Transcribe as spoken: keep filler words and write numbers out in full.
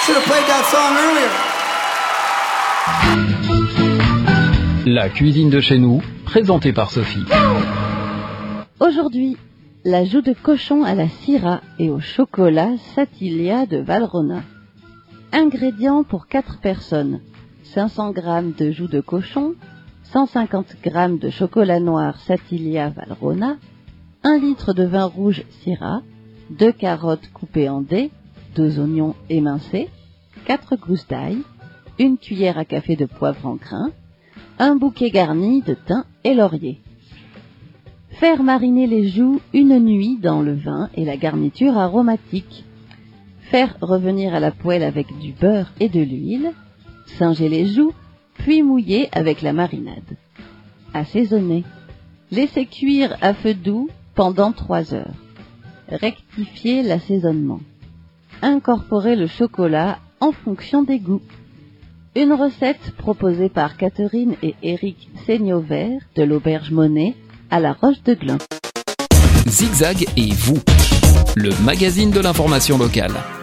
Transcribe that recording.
Should have played that song earlier. La cuisine de chez nous, présentée par Sophie. Aujourd'hui, la joue de cochon à la syrah et au chocolat Satilia de Valrhona. Ingrédients pour quatre personnes. cinq cents grammes de joue de cochon, cent cinquante grammes de chocolat noir Satilia Valrhona, un litre de vin rouge syrah, deux carottes coupées en dés, deux oignons émincés, quatre gousses d'ail, une cuillère à café de poivre en grains, un bouquet garni de thym et laurier. Faire mariner les joues une nuit dans le vin et la garniture aromatique. Faire revenir à la poêle avec du beurre et de l'huile. Singer les joues, puis mouiller avec la marinade. Assaisonner. Laisser cuire à feu doux pendant trois heures. Rectifier l'assaisonnement. Incorporer le chocolat en fonction des goûts. Une recette proposée par Catherine et Éric Seignobert de l'Auberge Monet à la Roche de Glun. Zigzag et vous, le magazine de l'information locale.